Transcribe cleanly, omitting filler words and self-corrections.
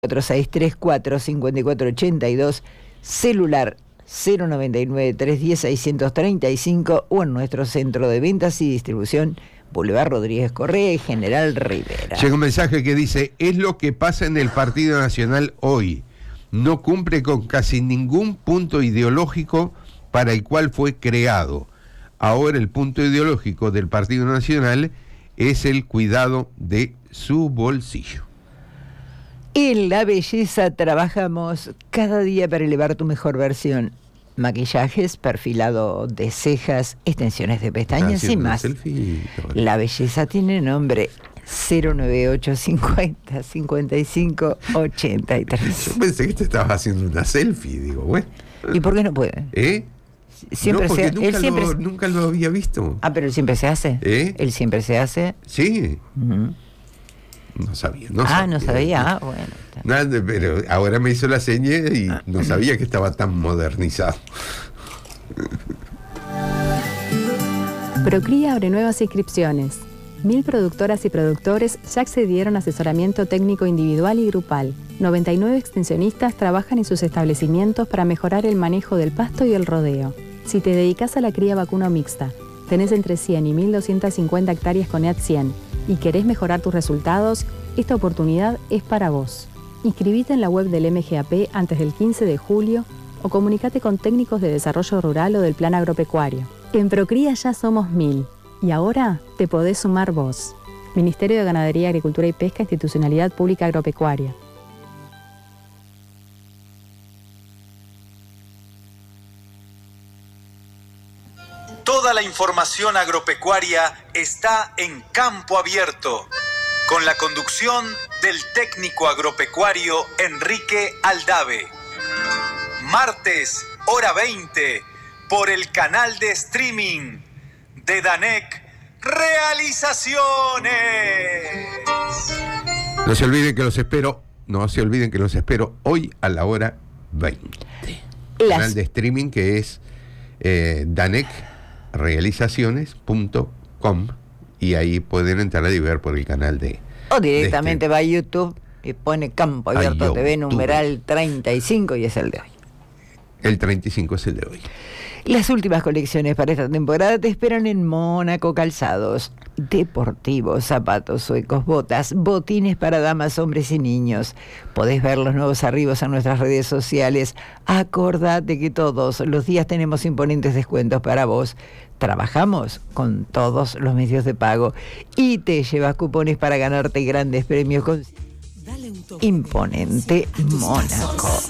463-454-82, celular 099-310-635 o en nuestro centro de ventas y distribución, Boulevard Rodríguez Correa y General Rivera. Llega un mensaje que dice: es lo que pasa en el Partido Nacional hoy. No cumple con casi ningún punto ideológico para el cual fue creado. Ahora el punto ideológico del Partido Nacional es el cuidado de su bolsillo. En la belleza trabajamos cada día para elevar tu mejor versión. Maquillajes, perfilado de cejas, extensiones de pestañas y más. La belleza tiene nombre. 098-50-55-83. Yo pensé que te estabas haciendo una selfie, digo, bueno. ¿Y por qué no puede? Siempre no, porque se, nunca lo había visto. Ah, pero él siempre se hace. Él siempre se hace. Sí. Uh-huh. No sabía. No sabía. Bueno. Nada, pero ahora me hizo la seña y no sabía que estaba tan modernizado. Procría abre nuevas inscripciones. 1000 productoras y productores ya accedieron a asesoramiento técnico individual y grupal. 99 extensionistas trabajan en sus establecimientos para mejorar el manejo del pasto y el rodeo. Si te dedicas a la cría vacuna mixta, tenés entre 100 y 1250 hectáreas con EAT 100 y querés mejorar tus resultados, esta oportunidad es para vos. Inscribite en la web del MGAP antes del 15 de julio o comunicate con técnicos de desarrollo rural o del plan agropecuario. En Procría ya somos 1000 y ahora te podés sumar vos. Ministerio de Ganadería, Agricultura y Pesca, Institucionalidad Pública Agropecuaria. Toda la información agropecuaria está en Campo Abierto, con la conducción del técnico agropecuario Enrique Aldave. Martes, hora 20, por el canal de streaming de DANEC Realizaciones. No se olviden que los espero hoy a la hora 20. Canal de streaming que es DANEC realizaciones.com y ahí pueden entrar y ver por el canal de... O directamente va a YouTube y pone Campo Abierto TV numeral 35 y es el de hoy. El 35 es el de hoy. Las últimas colecciones para esta temporada te esperan en Mónaco Calzados. Deportivos, zapatos suecos, botas, botines para damas, hombres y niños. Podés ver los nuevos arribos en nuestras redes sociales. Acordate que todos los días tenemos imponentes descuentos para vos. Trabajamos con todos los medios de pago y te llevas cupones para ganarte grandes premios con Imponente Mónaco.